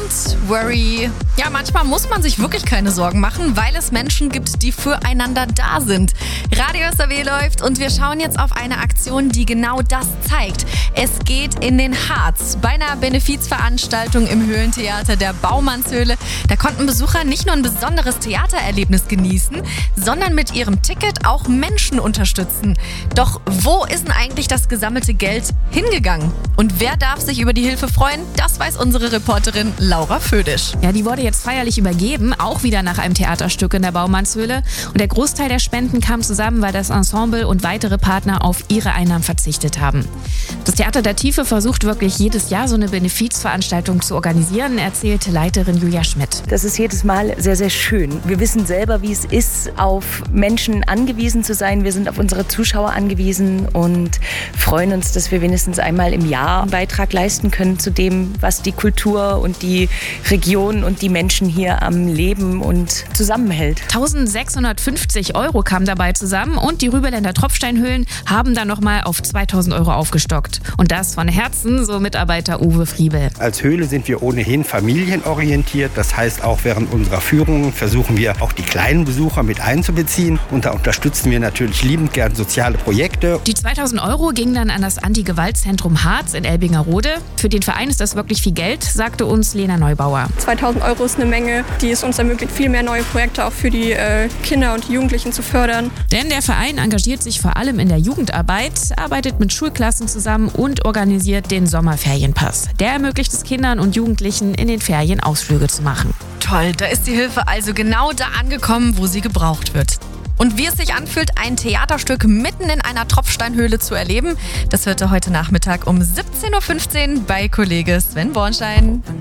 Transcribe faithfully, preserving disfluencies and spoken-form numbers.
Don't worry. Ja, manchmal muss man sich wirklich keine Sorgen machen, weil es Menschen gibt, die füreinander da sind. Radio S R W läuft und wir schauen jetzt auf eine Aktion, die genau das zeigt. Es geht in den Harz. Bei einer Benefizveranstaltung im Höhlentheater der Baumannshöhle. Da konnten Besucher nicht nur ein besonderes Theatererlebnis genießen, sondern mit ihrem Ticket auch Menschen unterstützen. Doch wo ist denn eigentlich das gesammelte Geld hingegangen? Und wer darf sich über die Hilfe freuen? Das weiß unsere Reporterin Laura Födisch. Ja, die wurde jetzt feierlich übergeben, auch wieder nach einem Theaterstück in der Baumannshöhle. Und der Großteil der Spenden kam zusammen, weil das Ensemble und weitere Partner auf ihre Einnahmen verzichtet haben. Das Theater der Tiefe versucht wirklich jedes Jahr so eine Benefizveranstaltung zu organisieren, erzählt Leiterin Julia Schmidt. Das ist jedes Mal sehr, sehr schön. Wir wissen selber, wie es ist, auf Menschen angewiesen zu sein. Wir sind auf unsere Zuschauer angewiesen und freuen uns, dass wir wenigstens einmal im Jahr einen Beitrag leisten können zu dem, was die Kultur und die Region und die Menschen hier am Leben und zusammenhält. eintausendsechshundertfünfzig Euro kamen dabei zusammen und die Rüberländer Tropfsteinhöhlen haben dann nochmal auf zweitausend Euro aufgestockt. Und das von Herzen, so Mitarbeiter Uwe Friebel. Als Höhle sind wir ohnehin familienorientiert. Das heißt, auch während unserer Führungen versuchen wir auch die kleinen Besucher mit einzubeziehen. Und da unterstützen wir natürlich liebend gern soziale Projekte. Die zweitausend Euro gingen dann an das Anti-Gewalt-Zentrum Harz in Elbingerode. Für den Verein ist das wirklich viel Geld, sagte uns Lena Neubauer. zweitausend Euro ist eine Menge, die es uns ermöglicht, viel mehr neue Projekte auch für die äh, Kinder und die Jugendlichen zu fördern. Denn der Verein engagiert sich vor allem in der Jugendarbeit, arbeitet mit Schulklassen zusammen und organisiert den Sommerferienpass. Der ermöglicht es Kindern und Jugendlichen, in den Ferien Ausflüge zu machen. Toll, da ist die Hilfe also genau da angekommen, wo sie gebraucht wird. Und wie es sich anfühlt, ein Theaterstück mitten in einer Tropfsteinhöhle zu erleben, das hört ihr heute Nachmittag um siebzehn Uhr fünfzehn bei Kollege Sven Bornstein.